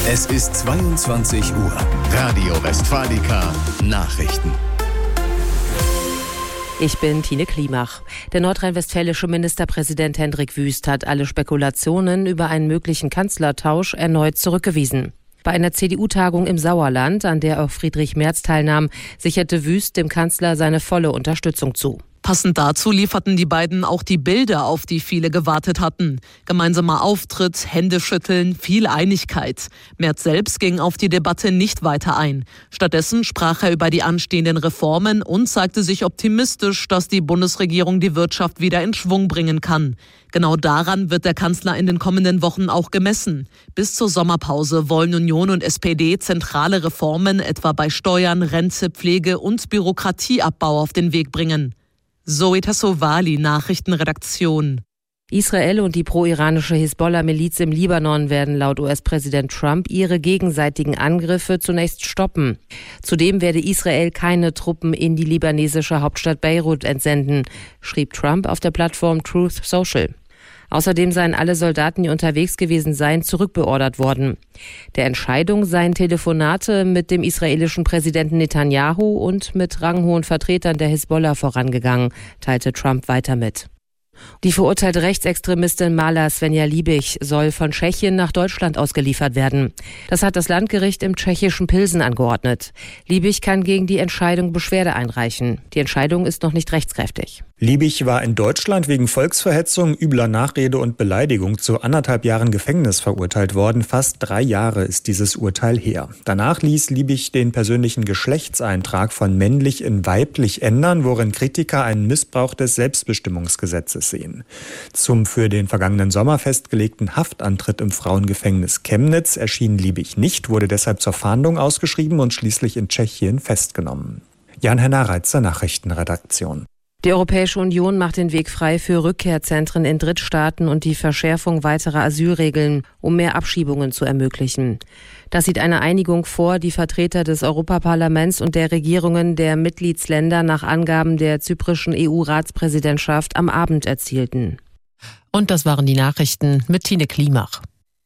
Es ist 22 Uhr. Radio Westfalica Nachrichten. Ich bin Tine Klimach. Der nordrhein-westfälische Ministerpräsident Hendrik Wüst hat alle Spekulationen über einen möglichen Kanzlertausch erneut zurückgewiesen. Bei einer CDU-Tagung im Sauerland, an der auch Friedrich Merz teilnahm, sicherte Wüst dem Kanzler seine volle Unterstützung zu. Passend dazu lieferten die beiden auch die Bilder, auf die viele gewartet hatten. Gemeinsamer Auftritt, Händeschütteln, viel Einigkeit. Merz selbst ging auf die Debatte nicht weiter ein. Stattdessen sprach er über die anstehenden Reformen und zeigte sich optimistisch, dass die Bundesregierung die Wirtschaft wieder in Schwung bringen kann. Genau daran wird der Kanzler in den kommenden Wochen auch gemessen. Bis zur Sommerpause wollen Union und SPD zentrale Reformen etwa bei Steuern, Rente, Pflege und Bürokratieabbau auf den Weg bringen. Zoe Tassovali, Nachrichtenredaktion. Israel und die pro-iranische Hisbollah-Miliz im Libanon werden laut US-Präsident Trump ihre gegenseitigen Angriffe zunächst stoppen. Zudem werde Israel keine Truppen in die libanesische Hauptstadt Beirut entsenden, schrieb Trump auf der Plattform Truth Social. Außerdem seien alle Soldaten, die unterwegs gewesen seien, zurückbeordert worden. Der Entscheidung seien Telefonate mit dem israelischen Präsidenten Netanyahu und mit ranghohen Vertretern der Hisbollah vorangegangen, teilte Trump weiter mit. Die verurteilte Rechtsextremistin Mala Svenja Liebig soll von Tschechien nach Deutschland ausgeliefert werden. Das hat das Landgericht im tschechischen Pilsen angeordnet. Liebig kann gegen die Entscheidung Beschwerde einreichen. Die Entscheidung ist noch nicht rechtskräftig. Liebig war in Deutschland wegen Volksverhetzung, übler Nachrede und Beleidigung zu 1,5 Jahren Gefängnis verurteilt worden. Fast 3 Jahre ist dieses Urteil her. Danach ließ Liebig den persönlichen Geschlechtseintrag von männlich in weiblich ändern, worin Kritiker einen Missbrauch des Selbstbestimmungsgesetzes sehen. Zum für den vergangenen Sommer festgelegten Haftantritt im Frauengefängnis Chemnitz erschien Liebig nicht, wurde deshalb zur Fahndung ausgeschrieben und schließlich in Tschechien festgenommen. Jan-Henner Reitzer, Nachrichtenredaktion. Die Europäische Union macht den Weg frei für Rückkehrzentren in Drittstaaten und die Verschärfung weiterer Asylregeln, um mehr Abschiebungen zu ermöglichen. Das sieht eine Einigung vor, die Vertreter des Europaparlaments und der Regierungen der Mitgliedsländer nach Angaben der zyprischen EU-Ratspräsidentschaft am Abend erzielten. Und das waren die Nachrichten mit Tine Klimach.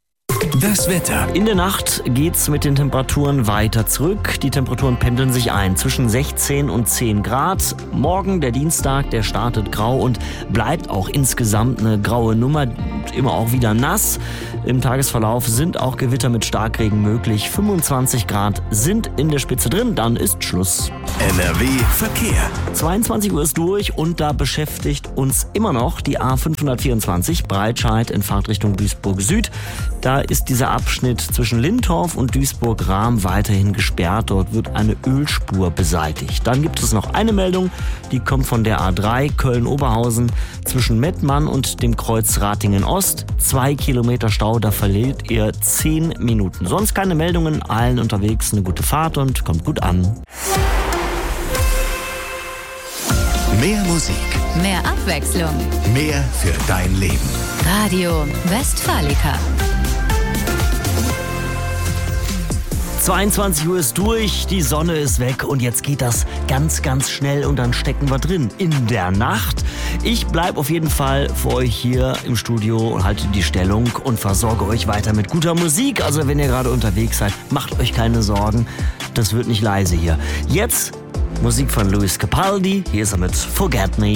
Das Wetter. In der Nacht geht's mit den Temperaturen weiter zurück. Die Temperaturen pendeln sich ein zwischen 16 und 10 Grad. Morgen, der Dienstag, der startet grau und bleibt auch insgesamt eine graue Nummer. Immer auch wieder nass. Im Tagesverlauf sind auch Gewitter mit Starkregen möglich. 25 Grad sind in der Spitze drin, dann ist Schluss. NRW Verkehr. 22 Uhr ist durch und da beschäftigt uns immer noch die A524 Breitscheid in Fahrtrichtung Duisburg Süd. Da ist dieser Abschnitt zwischen Lintorf und Duisburg-Rahm weiterhin gesperrt. Dort wird eine Ölspur beseitigt. Dann gibt es noch eine Meldung, die kommt von der A3 Köln-Oberhausen zwischen Mettmann und dem Kreuz Ratingen-Ost. 2 Kilometer Stau, da verliert ihr 10 Minuten. Sonst keine Meldungen, allen unterwegs eine gute Fahrt und kommt gut an. Mehr Musik. Mehr Abwechslung. Mehr für dein Leben. Radio Westfalica. 22 Uhr ist durch, die Sonne ist weg und jetzt geht das ganz, ganz schnell und dann stecken wir drin in der Nacht. Ich bleibe auf jeden Fall für euch hier im Studio und halte die Stellung und versorge euch weiter mit guter Musik. Also wenn ihr gerade unterwegs seid, macht euch keine Sorgen, das wird nicht leise hier. Jetzt Musik von Lewis Capaldi, hier ist er mit Forget Me.